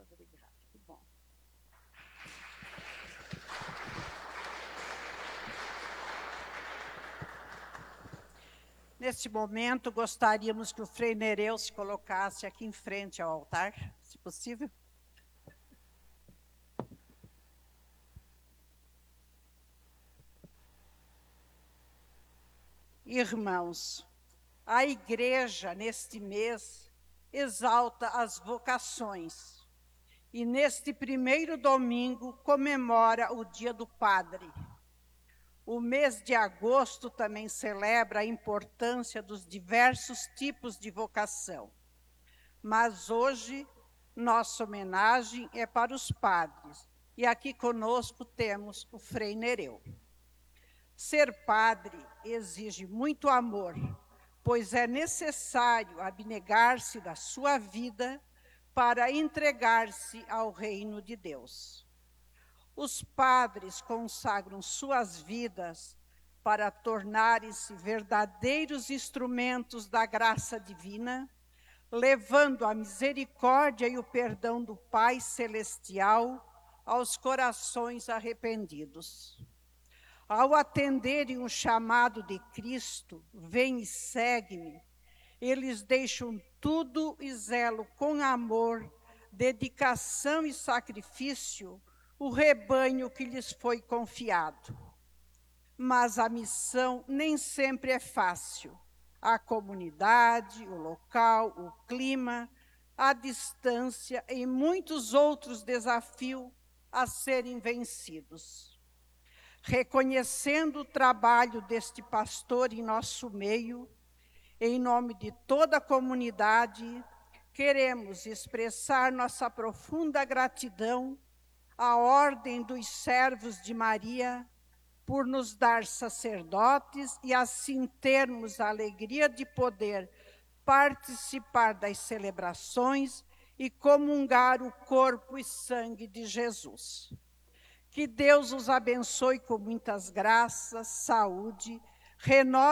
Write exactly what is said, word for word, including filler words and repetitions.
fazer de rádio. Que bom. Neste momento, gostaríamos que o Frei Nereu se colocasse aqui em frente ao altar, se possível. Irmãos, a Igreja, neste mês, exalta as vocações. E neste primeiro domingo, comemora o Dia do Padre. O mês de agosto também celebra a importância dos diversos tipos de vocação. Mas hoje, nossa homenagem é para os padres. E aqui conosco temos o Frei Nereu. Ser padre exige muito amor, pois é necessário abnegar-se da sua vida para entregar-se ao reino de Deus. Os padres consagram suas vidas para tornarem-se verdadeiros instrumentos da graça divina, levando a misericórdia e o perdão do Pai Celestial aos corações arrependidos. Ao atenderem o chamado de Cristo, vem e segue-me, eles deixam tudo e zelam com amor, dedicação e sacrifício o rebanho que lhes foi confiado. Mas a missão nem sempre é fácil. A comunidade, o local, o clima, a distância e muitos outros desafios a serem vencidos. Reconhecendo o trabalho deste pastor em nosso meio, em nome de toda a comunidade, queremos expressar nossa profunda gratidão à Ordem dos Servos de Maria por nos dar sacerdotes e assim termos a alegria de poder participar das celebrações e comungar o corpo e sangue de Jesus. Que Deus os abençoe com muitas graças, saúde, renove